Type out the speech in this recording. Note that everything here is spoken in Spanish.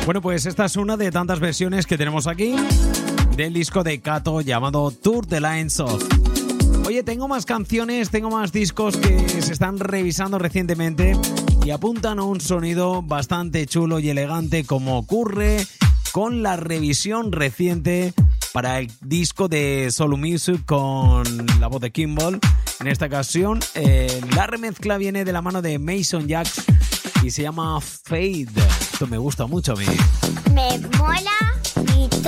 Bueno, pues esta es una de tantas versiones que tenemos aquí del disco de Kato llamado Tour de Lines Of. Oye, tengo más canciones, tengo más discos que se están revisando recientemente y apuntan a un sonido bastante chulo y elegante, como ocurre con la revisión reciente para el disco de Soul Music con la voz de Kimball. En esta ocasión, la remezcla viene de la mano de Mason Jackson y se llama Fade. Esto me gusta mucho a mí. Me mola